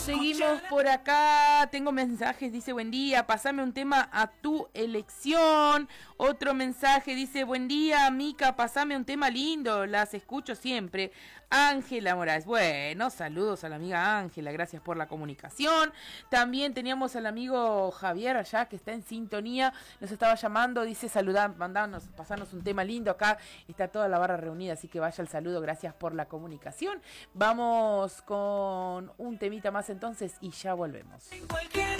Seguimos por acá, tengo mensajes, dice buen día, pasame un tema a tu elección. Otro mensaje dice buen día, Mica, pasame un tema lindo, las escucho siempre. Ángela Morales, bueno, saludos a la amiga Ángela, gracias por la comunicación. También teníamos al amigo Javier allá que está en sintonía, nos estaba llamando, dice saludar, mandarnos, pasarnos un tema lindo. Acá está toda la barra reunida, así que vaya el saludo, gracias por la comunicación. Vamos con un temita más entonces y ya volvemos.